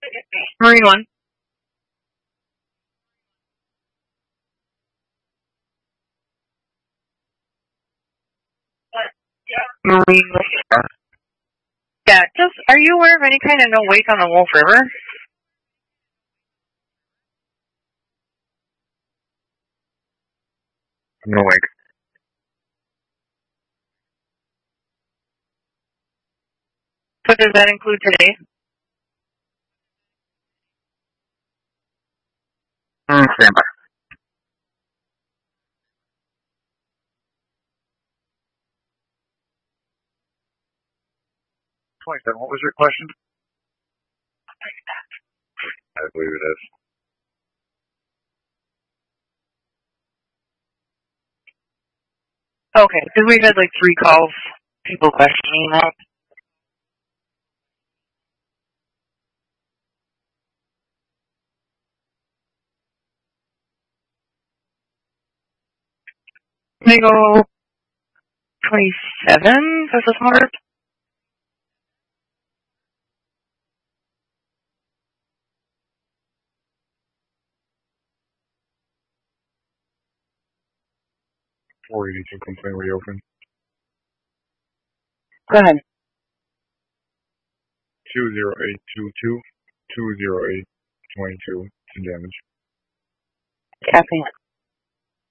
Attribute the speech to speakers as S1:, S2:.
S1: Marine 1. Marine. Yeah, just, are you aware of any kind of no wake on the Wolf River?
S2: No wake.
S1: So does that include today?
S2: Stand by. What was your question? I believe it is.
S1: Okay, because we've had like 3 calls, people questioning that. They go 27 for this motor.
S2: .482 complaint reopened.
S1: Go ahead.
S2: 20822 20822 to damage.
S1: Copy.